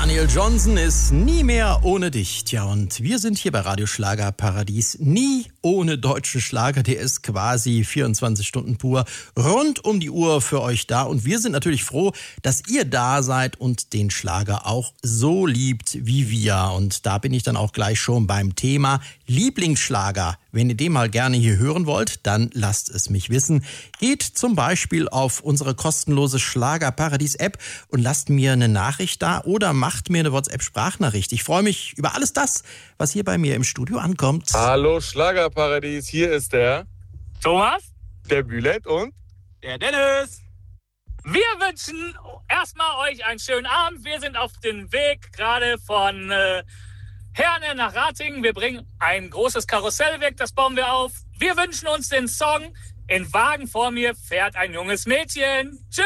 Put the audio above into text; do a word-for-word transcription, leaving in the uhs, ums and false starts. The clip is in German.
Daniel Johnson ist nie mehr ohne dich. Tja, und wir sind hier bei Radio Schlagerparadies nie ohne deutschen Schlager. Der ist quasi vierundzwanzig Stunden pur rund um die Uhr für euch da. Und wir sind natürlich froh, dass ihr da seid und den Schlager auch so liebt wie wir. Und da bin ich dann auch gleich schon beim Thema Lieblingsschlager. Wenn ihr den mal gerne hier hören wollt, dann lasst es mich wissen. Geht zum Beispiel auf unsere kostenlose Schlagerparadies-App und lasst mir eine Nachricht da oder macht mir eine WhatsApp-Sprachnachricht. Ich freue mich über alles das, was hier bei mir im Studio ankommt. Hallo Schlagerparadies, hier ist der Thomas, der Bülent und der Dennis. Wir wünschen erstmal euch einen schönen Abend. Wir sind auf dem Weg gerade von äh, Herne nach Ratingen. Wir bringen ein großes Karussell weg, das bauen wir auf. Wir wünschen uns den Song "In Wagen vor mir fährt ein junges Mädchen". Tschüss!